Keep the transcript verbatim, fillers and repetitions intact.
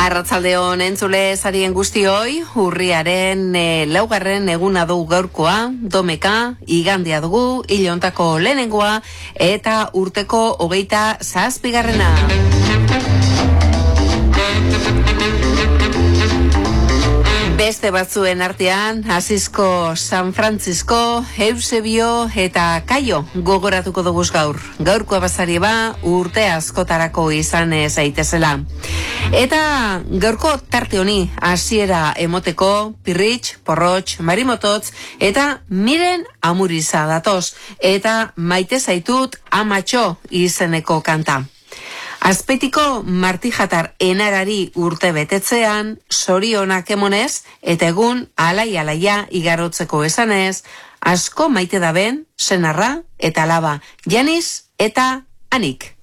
Arratsaldeon entzule zarien guztioi, urriaren e, laugarren eguna dugu gaurkoa, domeka, igandia dugu, hilontako lehenengoa, eta urteko hogeita zazpigarrena. Beste batzuen artean, Asizko, San Francisco, Eusebio eta Kaio gogoratuko dugu gaur. Gaurkoa bazari ba, urte askotarako izan zaitezela. Eta gaurko tarte honi hasiera emoteko Pirritx, Porrotx, Marimototz eta Miren Amuriza datoz. Eta Maite zaitut Amatxo izeneko kanta. Azpeitiko Martijatar enarari urte betetzean, zorionak emonez, eta egun alai-alaia igarotzeko esanez, asko maite daben, senarra eta alaba, Janis eta Anik.